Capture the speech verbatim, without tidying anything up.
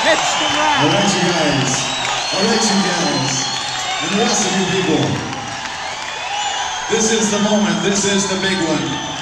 Hits the ground. All right, you guys. All right, you guys. And the rest of you people. This is the moment. This is the big one.